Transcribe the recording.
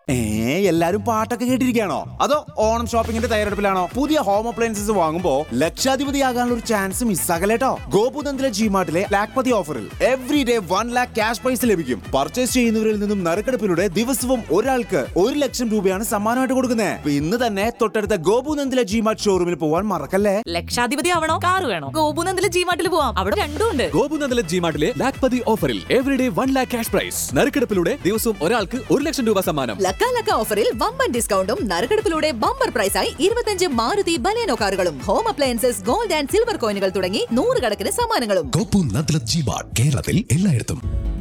എല്ലാരും പാട്ടൊക്കെ കേട്ടിരിക്കുകയാണോ? അതോ ഓണം ഷോപ്പിംഗിന്റെ തയ്യാറെടുപ്പിലാണോ? പുതിയ ഹോം അപ്ലയൻസസ് വാങ്ങുമ്പോ ലക്ഷാധിപതിയാകാനുള്ള ഒരു ചാൻസ് മിസ്സാകലേട്ടോ. ഗോപുനന്ദിലെ ജിമാർട്ടിലെ ലാഖ്പതി ഓഫറിൽ every day 1 lakh cash prize ലഭിക്കും. പർച്ചേസ് ചെയ്യുന്നവരിൽ നിന്നും നറുക്കെടുപ്പിലൂടെ ദിവസവും ഒരാൾക്ക് 1 ലക്ഷം രൂപയാണ് സമ്മാനമായിട്ട് കൊടുക്കുന്നത്. ഇന്ന് തന്നെ തൊട്ടടുത്ത ഗോപുനന്ദിലെ ജിമാർട്ട് ഷോറൂമിൽ പോവാൻ മറക്കല്ലേ. ലക്ഷാധിപതി ആവണോ? കാർ വേണോ? ഗോപുനന്ദിലെ ജിമാർട്ടിൽ പോവാം, അവിടെ രണ്ടും ഉണ്ട്. ഗോപുനന്ദിലെ ജിമാർട്ടിലെ ലാഖ്പതി ഓഫറിൽ every day 1 lakh cash prize, നറുക്കെടുപ്പിലൂടെ ദിവസവും ഒരാൾക്ക് 1 ലക്ഷം രൂപ സമ്മാനം. ലക്ക ഓഫറിൽ വമ്പൻ ഡിസ്കൗണ്ടും നറുക്കെടുപ്പിലൂടെ ബമ്പർ പ്രൈസായി 25 മാരുതി ബലേനോ കാറുകളും home appliances, gold and silver കോയിനുകൾ തുടങ്ങി 100 കണക്കിന് സമ്മാനങ്ങളും. ഗോപുനന്ദിലെ ജിമാർട്ട് കേരളത്തിൽ എല്ലായിടത്തും.